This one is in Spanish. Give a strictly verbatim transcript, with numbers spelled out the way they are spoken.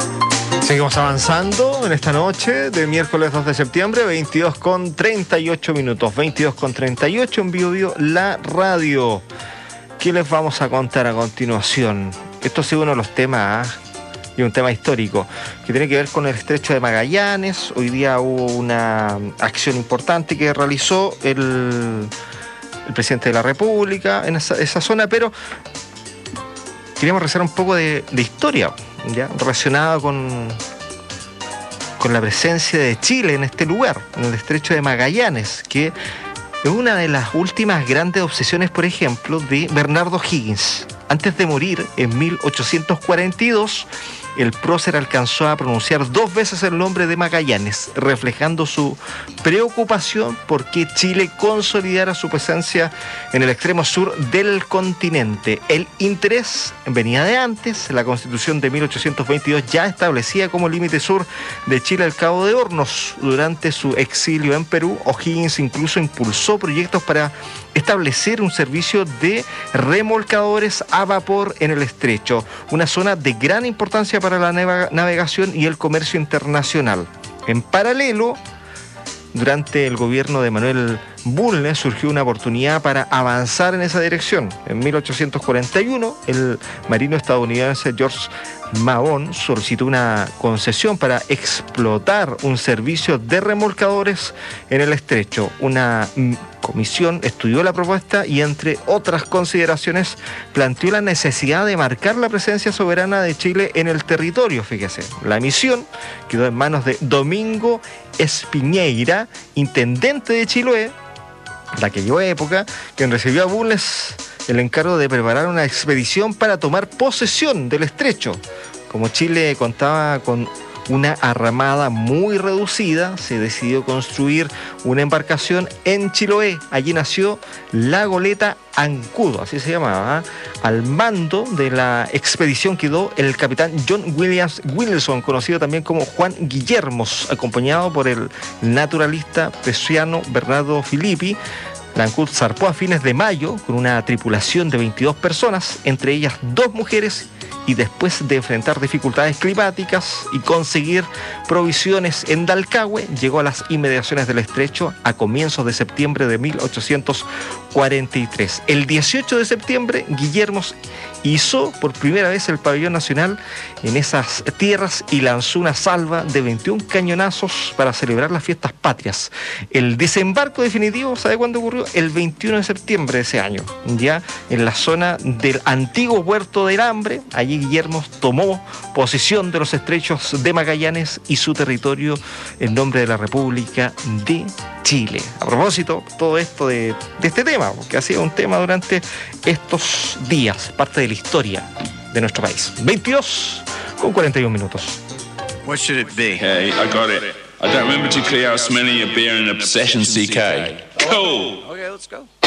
Seguimos avanzando en esta noche de miércoles dos de septiembre, veintidós con treinta y ocho minutos, veintidós con treinta y ocho en Bio Bio, la radio. ¿Qué les vamos a contar a continuación? Esto ha sido uno de los temas, ¿eh? Y un tema histórico que tiene que ver con el Estrecho de Magallanes. Hoy día hubo una acción importante que realizó el, el presidente de la República en esa, esa zona, pero queríamos rezar un poco de, de historia, ¿ya? Relacionada con, con la presencia de Chile en este lugar, en el Estrecho de Magallanes, que es una de las últimas grandes obsesiones, por ejemplo, de Bernardo O'Higgins. Antes de morir, en mil ochocientos cuarenta y dos, el prócer alcanzó a pronunciar dos veces el nombre de Magallanes, reflejando su preocupación por que Chile consolidara su presencia en el extremo sur del continente. El interés venía de antes. La Constitución de mil ochocientos veintidós ya establecía como límite sur de Chile el Cabo de Hornos. Durante su exilio en Perú, O'Higgins incluso impulsó proyectos para establecer un servicio de remolcadores a vapor en el estrecho, una zona de gran importancia para la navegación y el comercio internacional. En paralelo, durante el gobierno de Manuel Bulnes surgió una oportunidad para avanzar en esa dirección. En mil ochocientos cuarenta y uno, el marino estadounidense George Mahon solicitó una concesión para explotar un servicio de remolcadores en el estrecho. Una comisión estudió la propuesta y, entre otras consideraciones, planteó la necesidad de marcar la presencia soberana de Chile en el territorio. Fíjese, la misión quedó en manos de Domingo Espiñeira, intendente de Chiloé, de aquella época, quien recibió a Bulnes el encargo de preparar una expedición para tomar posesión del estrecho. Como Chile contaba con una armada muy reducida, se decidió construir una embarcación en Chiloé. Allí nació la goleta Ancudo, así se llamaba, ¿eh? Al mando de la expedición quedó el capitán John Williams Wilson, conocido también como Juan Guillermos, acompañado por el naturalista prusiano Bernardo Filippi. La Ancud zarpó a fines de mayo con una tripulación de veintidós personas, entre ellas dos mujeres, y después de enfrentar dificultades climáticas y conseguir provisiones en Dalcahue, llegó a las inmediaciones del estrecho a comienzos de septiembre de mil ochocientos cuarenta y tres. El dieciocho de septiembre, Guillermos hizo por primera vez el pabellón nacional en esas tierras y lanzó una salva de veintiún cañonazos para celebrar las fiestas patrias. El desembarco definitivo, ¿sabe cuándo ocurrió? El veintiuno de septiembre de ese año, ya en la zona del antiguo puerto del Hambre. Allí Guillermo tomó posesión de los estrechos de Magallanes y su territorio en nombre de la República de Chile. A propósito, todo esto de, de este tema, porque ha sido un tema durante estos días, parte de la historia de nuestro país. veintidós con cuarenta y un minutos. What should it be? Hey, I got it. I don't remember too clearly how smelling a beer and obsession, C K. Cool. Okay, let's go.